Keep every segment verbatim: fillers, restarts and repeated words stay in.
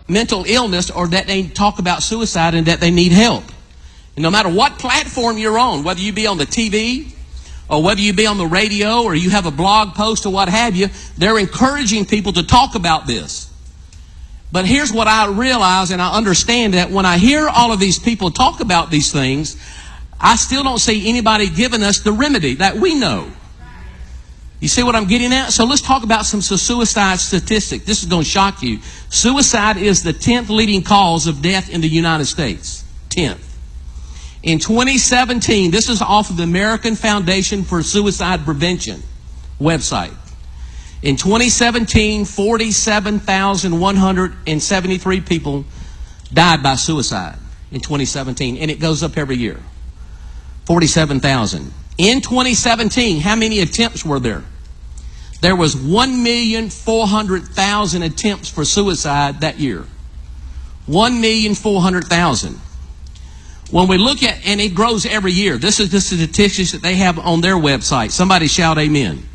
mental illness or that they talk about suicide and that they need help. And no matter what platform you're on, whether you be on the T V or whether you be on the radio or you have a blog post or what have you, they're encouraging people to talk about this. But here's what I realize and I understand, that when I hear all of these people talk about these things, I still don't see anybody giving us the remedy that we know. You see what I'm getting at? So let's talk about some suicide statistics. This is going to shock you. Suicide is the tenth leading cause of death in the United States. tenth. In twenty seventeen, this is off of the American Foundation for Suicide Prevention website. In twenty seventeen, forty-seven thousand one hundred seventy-three people died by suicide in twenty seventeen, and it goes up every year. forty-seven thousand. In twenty seventeen, how many attempts were there? There was one million four hundred thousand attempts for suicide that year. one million four hundred thousand. When we look at, and it grows every year. This is the statistics that they have on their website. Somebody shout amen.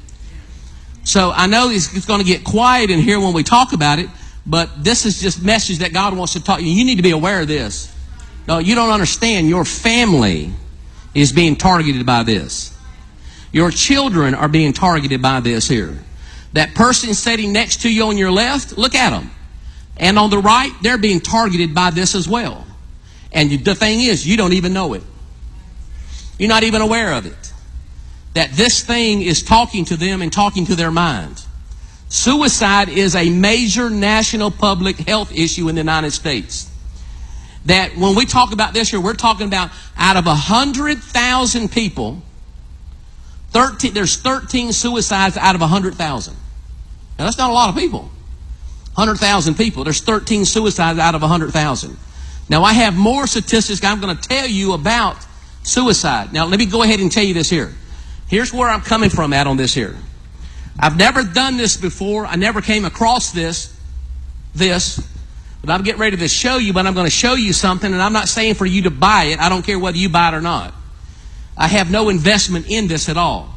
So I know it's going to get quiet in here when we talk about it, but this is just message that God wants to talk to you. You need to be aware of this. No, you don't understand. Your family is being targeted by this. Your children are being targeted by this here. That person sitting next to you on your left, look at them. And on the right, they're being targeted by this as well. And the thing is, you don't even know it. You're not even aware of it. That this thing is talking to them and talking to their mind. Suicide is a major national public health issue in the United States. That when we talk about this here, we're talking about out of one hundred thousand people, thirteen, there's thirteen suicides out of one hundred thousand. Now, that's not a lot of people. one hundred thousand people, there's thirteen suicides out of one hundred thousand. Now, I have more statistics I'm going to tell you about suicide. Now, let me go ahead and tell you this here. Here's where I'm coming from at on this here. I've never done this before. I never came across this, this. But I'm getting ready to show you, but I'm going to show you something, and I'm not saying for you to buy it. I don't care whether you buy it or not. I have no investment in this at all.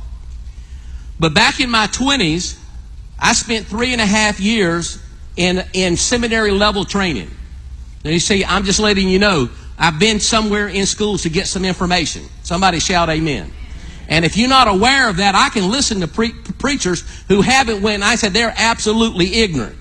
But back in my twenties, I spent three and a half years in, in seminary level training. Now you see, I'm just letting you know, I've been somewhere in schools to get some information. Somebody shout amen. And if you're not aware of that, I can listen to pre- preachers who haven't went, I said they're absolutely ignorant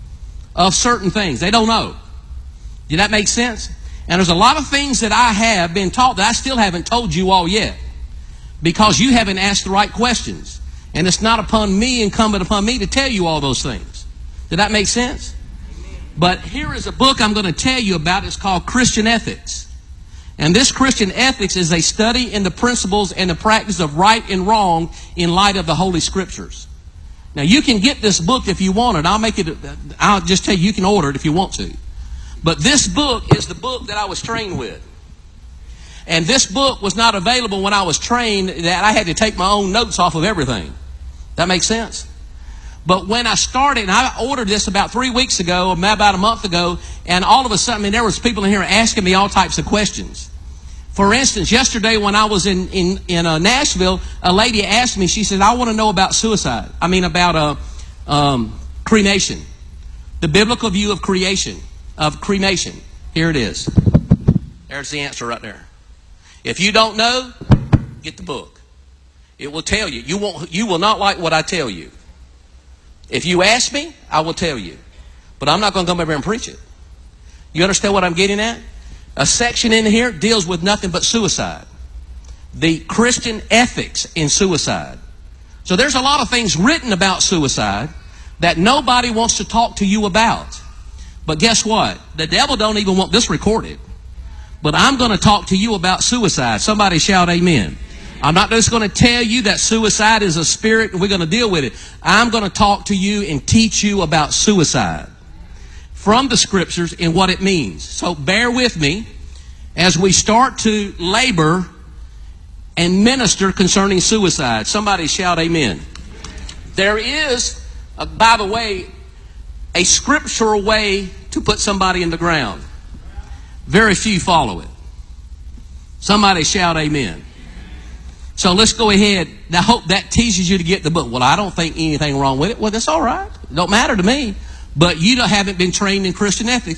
of certain things. They don't know. Did that make sense? And there's a lot of things that I have been taught that I still haven't told you all yet. Because you haven't asked the right questions. And it's not upon me, incumbent upon me to tell you all those things. Did that make sense? But here is a book I'm going to tell you about. It's called Christian Ethics. And this Christian Ethics is a study in the principles and the practice of right and wrong in light of the Holy Scriptures. Now, you can get this book if you want it. I'll make it, I'll just tell you, you can order it if you want to. But this book is the book that I was trained with. And this book was not available when I was trained, that I had to take my own notes off of everything. That makes sense? But when I started, and I ordered this about three weeks ago, about a month ago, and all of a sudden, I mean, there was people in here asking me all types of questions. For instance, yesterday when I was in, in, in uh, Nashville, a lady asked me, she said, I want to know about suicide. I mean, about uh, um, cremation. The biblical view of creation, of cremation. Here it is. There's the answer right there. If you don't know, get the book. It will tell you. You won't, you will not like what I tell you. If you ask me, I will tell you. But I'm not going to come over and preach it. You understand what I'm getting at? A section in here deals with nothing but suicide. The Christian ethics in suicide. So there's a lot of things written about suicide that nobody wants to talk to you about. But guess what? The devil don't even want this recorded. But I'm going to talk to you about suicide. Somebody shout amen. I'm not just going to tell you that suicide is a spirit and we're going to deal with it. I'm going to talk to you and teach you about suicide from the Scriptures and what it means. So bear with me as we start to labor and minister concerning suicide. Somebody shout amen. There is, uh, by the way, a scriptural way to put somebody in the ground. Very few follow it. Somebody shout amen. So let's go ahead. I hope that teaches you to get the book. Well, I don't think anything wrong with it. Well, that's all right. It don't matter to me. But you haven't been trained in Christian ethics.